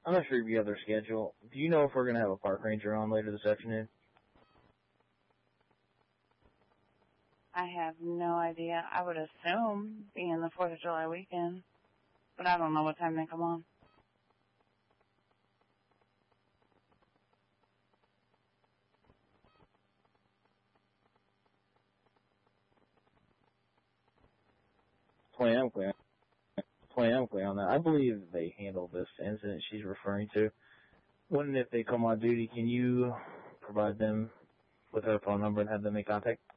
I'm not sure if you have their schedule. Do you know if we're going to have a park ranger on later this afternoon? I have no idea. I would assume being the 4th of July weekend, but I don't know what time they come on. I'm clear on that. I believe they handled this incident she's referring to. When and if they come on duty, can you provide them with her phone number and have them make contact?